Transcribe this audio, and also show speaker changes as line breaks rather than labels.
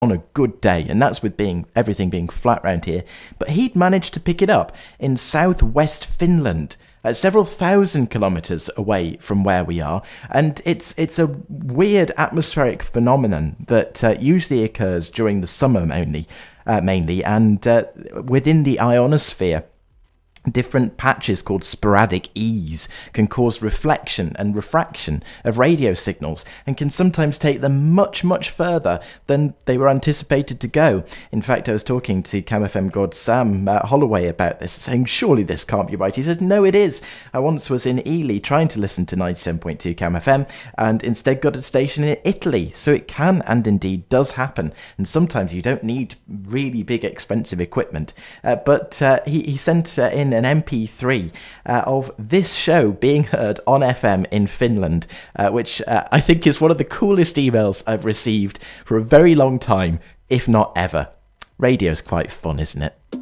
on a good day, and that's with everything being flat round here. But he'd managed to pick it up in southwest Finland, several thousand kilometres away from where we are, and it's a weird atmospheric phenomenon that usually occurs during the summer mainly, and within the ionosphere. Different patches called sporadic E's can cause reflection and refraction of radio signals and can sometimes take them much, much further than they were anticipated to go. In fact, I was talking to CamFM god Sam Holloway about this, saying, surely this can't be right. He said, no, it is. I once was in Ely trying to listen to 97.2 CamFM and instead got a station in Italy. So it can and indeed does happen. And sometimes you don't need really big, expensive equipment. But he sent in an MP3 of this show being heard on FM in Finland, which I think is one of the coolest emails I've received for a very long time, if not ever. Radio's quite fun, isn't it?